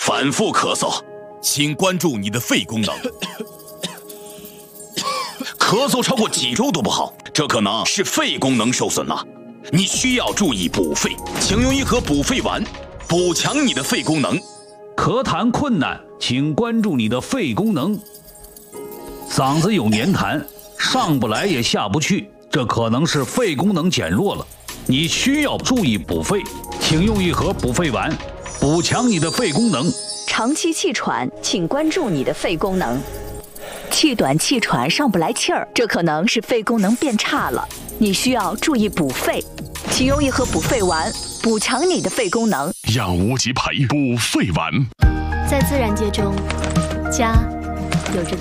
反复咳嗽，请关注你的肺功能。咳嗽超过几周都不好，这可能是肺功能受损了，你需要注意补肺，请用一盒补肺丸，补强你的肺功能。 咳痰困难，请关注你的肺功能。嗓子有黏痰，上不来也下不去，这可能是肺功能减弱了，你需要注意补肺，请用一盒补肺丸，补强你的肺功能。 长期气喘，请关注你的肺功能。气短气喘，上不来气儿，这可能是肺功能变差了，你需要注意补肺，请用一盒补肺丸，补强你的肺功能。 养无极培补肺丸。 在自然界中，家有着